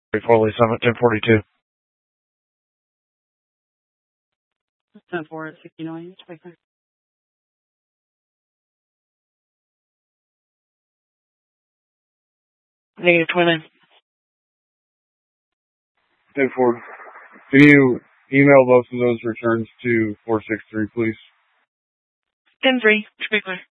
Foley Summit, 1042. 10-4 at 69. Negative 29. 10-4. Can you email both of those returns to 463, please? 10-3. Speaker.